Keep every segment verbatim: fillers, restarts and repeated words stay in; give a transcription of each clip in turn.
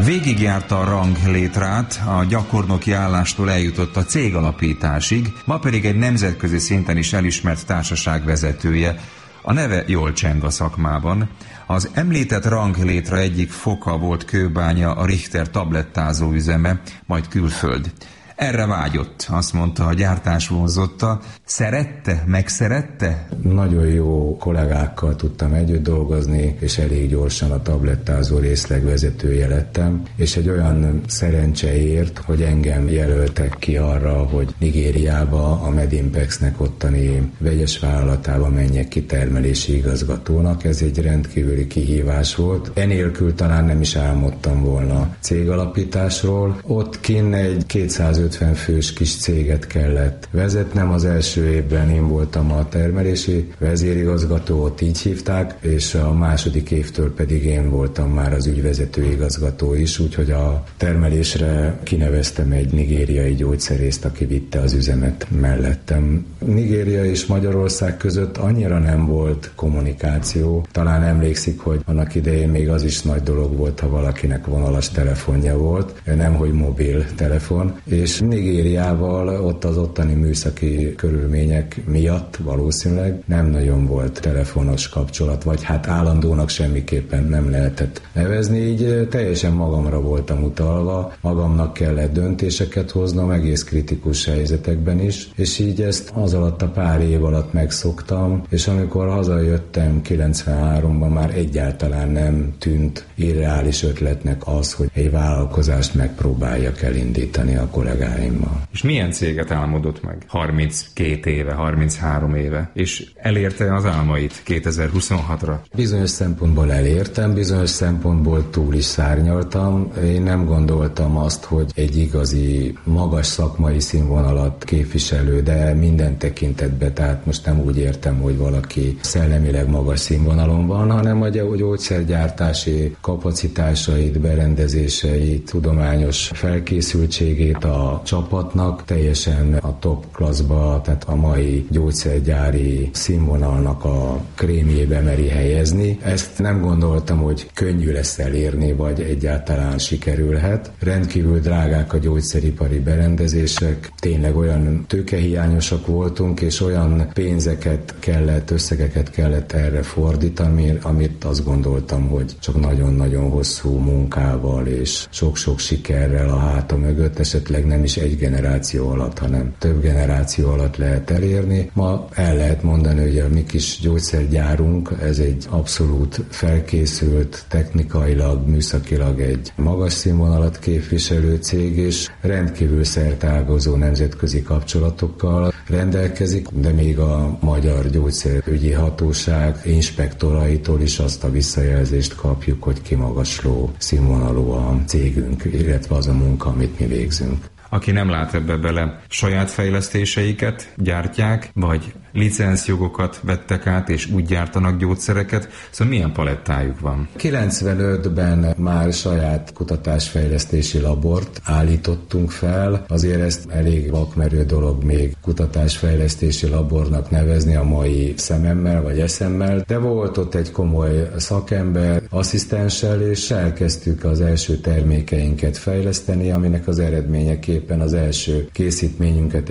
Végigjárta a ranglétrát, a gyakornoki állástól eljutott a cégalapításig, ma pedig egy nemzetközi szinten is elismert társaság vezetője. A neve jól cseng a szakmában. Az említett ranglétra egyik foka volt Kőbánya, a Richter tablettázó üzeme, majd külföld. Erre vágyott, azt mondta, a gyártás vonzotta. Szerette, megszerette? Nagyon jó kollégákkal tudtam együtt dolgozni, és elég gyorsan a tablettázó részleg vezetője lettem, és egy olyan szerencse ért, hogy engem jelöltek ki arra, hogy Nigériába, a Medimpexnek ottani vegyes vállalatába menjek ki termelési igazgatónak. Ez egy rendkívüli kihívás volt. Enélkül talán nem is álmodtam volna cégalapításról. Ott kinn egy kétszázötven fős kis céget kellett vezetnem. Az első évben én voltam a termelési vezérigazgató, ott így hívták, és a második évtől pedig én voltam már az ügyvezető igazgató is, úgyhogy a termelésre kineveztem egy nigériai gyógyszerészt, aki vitte az üzemet mellettem. Nigéria és Magyarország között annyira nem volt kommunikáció. Talán emlékszik, hogy annak idején még az is nagy dolog volt, ha valakinek vonalas telefonja volt, nemhogy mobil telefon, és Nigériával ott az ottani műszaki körülmények miatt valószínűleg nem nagyon volt telefonos kapcsolat, vagy hát állandónak semmiképpen nem lehetett nevezni, így teljesen magamra voltam utalva, magamnak kellett döntéseket hoznom egész kritikus helyzetekben is, és így ezt az alatt a pár év alatt megszoktam, és amikor hazajöttem kilencvenháromban, már egyáltalán nem tűnt irreális ötletnek az, hogy egy vállalkozást megpróbáljak elindítani a kollégáimmal. És milyen céget álmodott meg? harminckét éve, harminchárom éve, és elérte az álmait kétezer-huszonhatra? Bizonyos szempontból elértem, bizonyos szempontból túl is szárnyaltam. Én nem gondoltam azt, hogy egy igazi, magas szakmai színvonalat képviselő, de minden tekintetben, tehát most nem úgy értem, hogy valaki szellemileg magas színvonalon van, hanem a gyógyszergyártási kapacitásait, berendezéseit, tudományos felkészültségét a csapatnak teljesen a top classba, tehát a mai gyógyszergyári színvonalnak a krémjébe meri helyezni. Ezt nem gondoltam, hogy könnyű lesz elérni, vagy egyáltalán sikerülhet. Rendkívül drágák a gyógyszeripari berendezések, tényleg olyan tőkehiányosak voltunk, és olyan pénzeket kellett, összegeket kellett erre fordítani, amit azt gondoltam, hogy csak nagyon-nagyon hosszú munkával és sok-sok sikerrel a háta mögött, esetleg nem is egy generáció alatt, hanem több generáció alatt lehet elérni. Ma el lehet mondani, hogy a mi kis gyógyszergyárunk, ez egy abszolút felkészült, technikailag, műszakilag egy magas színvonalat képviselő cég, és rendkívül szerteágazó nemzetközi kapcsolatokkal rendelkezik, de még a Magyar Gyógyszerügyi Hatóság inspektoraitól is azt a visszajelzést kapjuk, hogy kimagasló színvonalú a cégünk, illetve az a munka, amit mi végzünk. Aki nem lát ebbe bele, saját fejlesztéseiket gyártják, vagy licenszjogokat vettek át, és úgy gyártanak gyógyszereket, szóval milyen palettájuk van? kilencvenötben már saját kutatásfejlesztési labort állítottunk fel, azért ezt elég vakmerő dolog még kutatásfejlesztési labornak nevezni a mai szememmel vagy eszemmel, de volt ott egy komoly szakember, asszisztenssel, és elkezdtük az első termékeinket fejleszteni, aminek az eredményeképpen az első készítményünket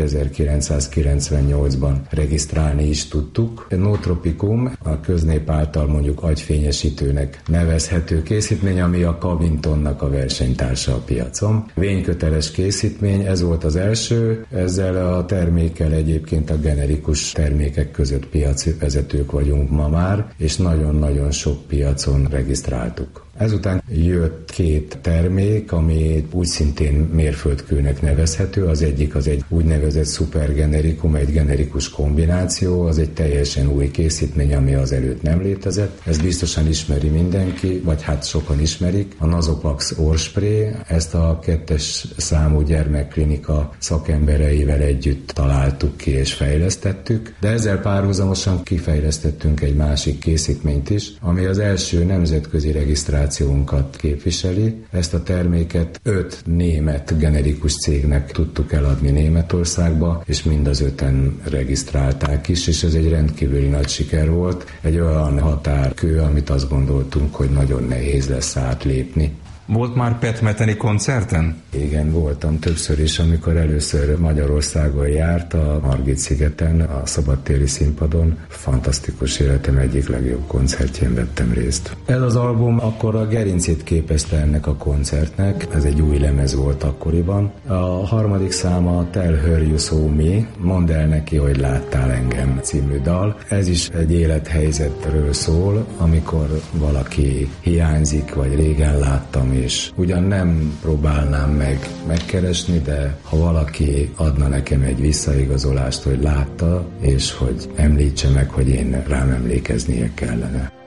ezerkilencszázkilencvennyolcban regisztrálni is tudtuk. A Nootropikum, a köznép által mondjuk agyfényesítőnek nevezhető készítmény, ami a Kavintonnak a versenytársa a piacon. Vényköteles készítmény, ez volt az első, ezzel a termékkel egyébként a generikus termékek között piaci vezetők vagyunk ma már, és nagyon-nagyon sok piacon regisztráltuk. Ezután jött két termék, ami úgy szintén mérföldkőnek nevezhető. Az egyik az egy úgynevezett szupergenerikum, egy generikus kombináció, az egy teljesen új készítmény, ami az előtt nem létezett. Ezt biztosan ismeri mindenki, vagy hát sokan ismerik. A Nasopax orrspray, ezt a kettes számú gyermekklinika szakembereivel együtt találtuk ki és fejlesztettük, de ezzel párhuzamosan kifejlesztettünk egy másik készítményt is, ami az első nemzetközi regisztrációt képviseli. Ezt a terméket öt német generikus cégnek tudtuk eladni Németországba, és mind az öten regisztrálták is, és ez egy rendkívüli nagy siker volt. Egy olyan határkő, amit azt gondoltunk, hogy nagyon nehéz lesz átlépni. Volt már Pat Metheny koncerten? Igen, voltam többször is, amikor először Magyarországon járt a Margit-szigeten, a szabadtéri színpadon. Fantasztikus, életem egyik legjobb koncertjén vettem részt. Ez az album akkor a gerincét képezte ennek a koncertnek, ez egy új lemez volt akkoriban. A harmadik száma Tell Her You Saw Me, Mondd el neki, hogy láttál engem című dal. Ez is egy élethelyzetről szól, amikor valaki hiányzik, vagy régen láttam, és ugyan nem próbálnám meg megkeresni, de ha valaki adna nekem egy visszaigazolást, hogy látta, és hogy említse meg, hogy én rám emlékeznie kellene.